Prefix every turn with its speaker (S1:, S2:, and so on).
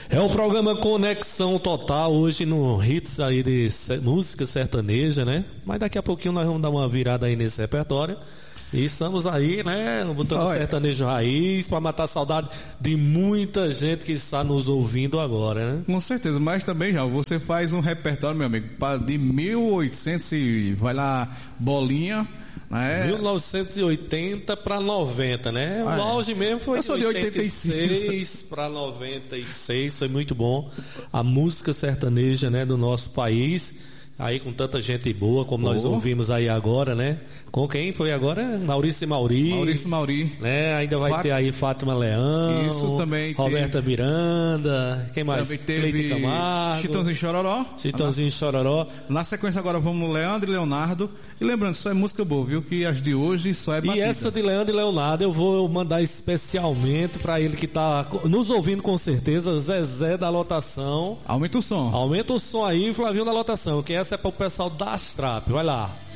S1: É o programa Conexão Total, hoje no hits aí de música sertaneja, né? Mas daqui a pouquinho nós vamos dar uma virada aí nesse repertório. E estamos aí, né, botando sertanejo raiz para matar a saudade de muita gente que está nos ouvindo agora, né?
S2: Com certeza, mas também já você faz um repertório, meu amigo, de 1800 e vai lá, bolinha, né?
S1: 1980 para 90, né? O auge mesmo foi
S2: de
S1: 86 para 96, foi muito bom. A música sertaneja, né, do nosso país. Aí com tanta gente boa, como nós ouvimos aí agora, né? Com quem foi agora? Maurício Mauri. Né? Ainda vai ter aí Fátima Leão.
S2: Isso também.
S1: Roberta Miranda. Quem mais?
S2: Também teve
S1: Camargo.
S2: Chitãozinho Chororó. Na sequência agora vamos Leandro e Leonardo. E lembrando, só é música boa, viu? Que as de hoje só é batida.
S1: E essa de Leandro e Leonardo eu vou mandar especialmente para ele que tá nos ouvindo com certeza, Zezé da Lotação.
S2: Aumenta o som.
S1: Aumenta o som aí, Flavinho da Lotação, que essa é para o pessoal das Trap. Vai lá.